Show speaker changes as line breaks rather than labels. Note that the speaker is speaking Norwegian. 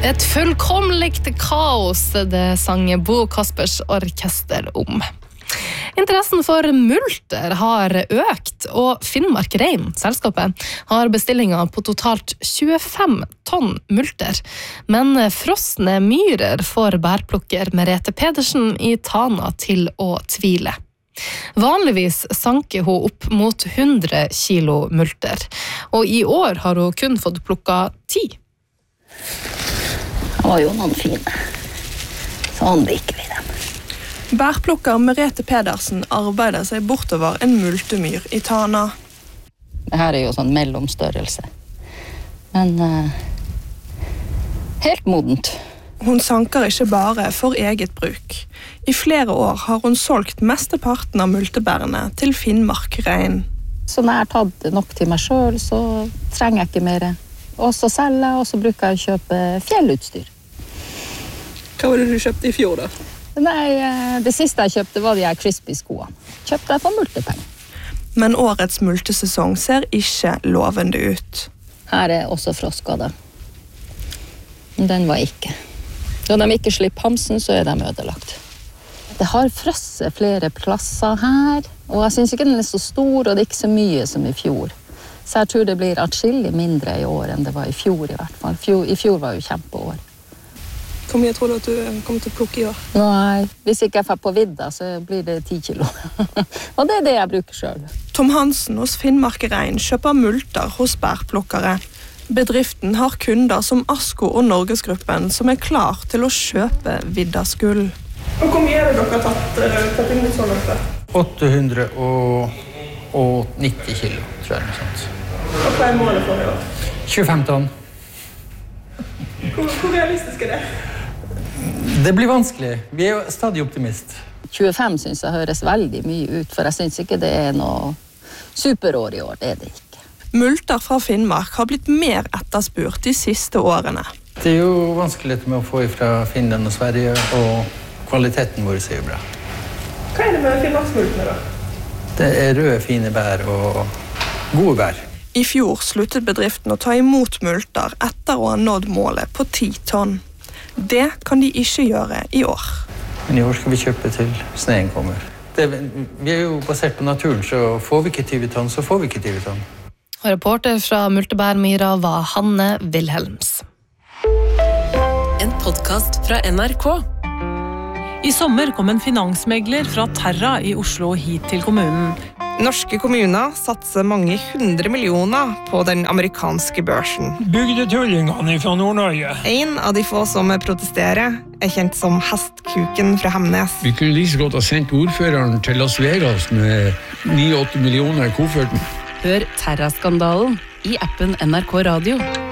Et fullkomligt kaos, det sang Bo Kaspers Orkester om. Interessen for multer har økt, og Finnmark Rein, selskapet, har bestillinger på totalt 25 tonn multer. Men frosne myrer får bærplukker Merete Pedersen i Tana til å tvile. Vanligvis sanker hun opp mot 100 kilo multer, og i år har hun kun fått plukket 10.
Det var jo noen fine. Sånn liker vi dem.
Bærplukker Merete Pedersen arbeider seg bortover en multemyr i Tana.
Dette er jo sånn mellomstørrelse. Men helt modent.
Hun sanker ikke bare for eget bruk. I flere år har hun solgt mesteparten av multebærene til Finnmark Rein.
Så når jeg har tatt nok til meg selv, så trenger jeg ikke mer. Og så selger jeg, og så bruker jeg å kjøpe fjellutstyr.
Hva var det du kjøpte i fjor da?
Nei, det siste jeg kjøpte var de her crispy-skoene. Kjøpte jeg for multepenger.
Men årets multesesong ser ikke lovende ut.
Her er også frostskade. Den var ikke. Når de ikke slipper hamsen, så er de ødelagt. Det har frosset flere plasser her, og jeg synes ikke den er så stor, og det er ikke så mye som i fjor. Så jeg tror det blir atskillig mindre i år enn det var i fjor i hvert fall. I fjor var jo kjempeår.
Hvor mye tror du at du kommer til å plukke i år?
Nei, hvis ikke jeg får på vidda, så blir det 10 kilo. Og det er det jeg bruker selv.
Tom Hansen hos Finnmark Rein kjøper multer hos bærplukkere. Bedriften har kunder som Asko og Norgesgruppen som er klar til å kjøpe viddas gull. Og hvor mye er det dere har tatt inn i så langt?
890 kilo, tror jeg. Sånt.
Og hva er målet for i år?
25 tonn.
Hvor realistisk er det?
Det blir vanskelig. Vi er jo stadig optimist.
25 synes jeg høres veldig mye ut, for jeg synes ikke det er noe superår i år. Det er det ikke.
Multer fra Finnmark har blitt mer etterspurt de siste årene.
Det er jo vanskelig med å få fra Finland og Sverige, og kvaliteten vår er jo bra.
Hva er det med Finnmarksmultene da?
Det er røde, fine bær og gode bær.
I fjor sluttet bedriften å ta imot multer etter å ha nådd målet på 10 tonn. Det kan de ikke gjøre i år.
Men i år skal vi kjøpe til sneen kommer. Vi er jo basert på naturen, så får vi ikke 20 tonn, så får vi ikke 20 tonn.
Reporter fra Multebærmyra var Hanne Wilhelms.
En podcast fra NRK.
I sommer kom en finansmegler fra Terra i Oslo hit til kommunen.
Norske kommuner satser mange 100 millioner på den amerikanske børsen.
Bygdetullingene fra Nord-Norge.
En av de få som protesterer er kjent som Hestkuken fra Hemnes.
Vi kunne like så godt ha sendt ordføreren til Las Vegas med 9-8 millioner i kofferten.
Hør Terra-skandalen i appen NRK Radio.